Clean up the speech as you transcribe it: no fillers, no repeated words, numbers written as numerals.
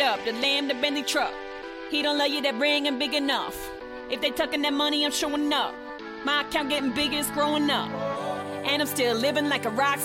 up, the lamb, the Bentley truck. He don't love you, that ring ain't big enough. If they tucking that money, I'm showing up. My account getting bigger, it's growing up. And I'm still living like a rock